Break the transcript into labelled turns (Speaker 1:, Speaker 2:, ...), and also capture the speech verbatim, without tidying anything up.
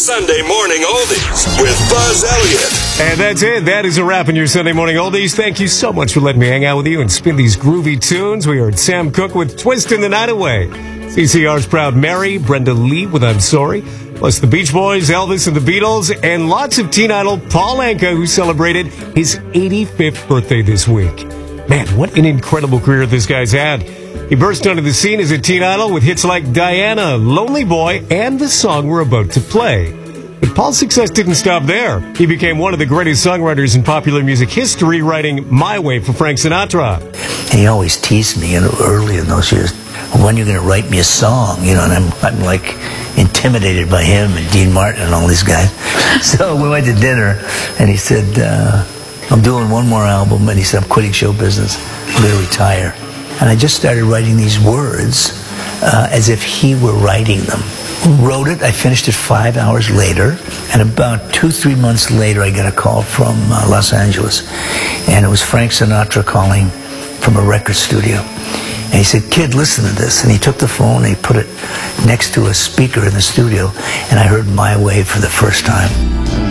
Speaker 1: Sunday Morning Oldies with Buzz Elliott.
Speaker 2: And that's it. That is a wrap on your Sunday Morning Oldies. Thank you so much for letting me hang out with you and spin these groovy tunes. We heard Sam Cooke with Twisting the Night Away. C C R's Proud Mary, Brenda Lee with I'm Sorry, plus the Beach Boys, Elvis and the Beatles, and lots of teen idol Paul Anka, who celebrated his eighty-fifth birthday this week. Man, what an incredible career this guy's had. He burst onto the scene as a teen idol with hits like Diana, Lonely Boy, and the song we're about to play. But Paul's success didn't stop there. He became one of the greatest songwriters in popular music history, writing My Way for Frank Sinatra.
Speaker 3: And he always teased me, you know, early in those years, when you're going to write me a song, you know, and I'm, I'm like intimidated by him and Dean Martin and all these guys. So we went to dinner, and he said, uh, I'm doing one more album, and he said, I'm quitting show business, I'm going to retire. And I just started writing these words uh, as if he were writing them. Wrote it, I finished it five hours later, and about two, three months later, I got a call from uh, Los Angeles, and it was Frank Sinatra calling from a record studio. And he said, kid, listen to this. And he took the phone and he put it next to a speaker in the studio, and I heard My Way for the first time.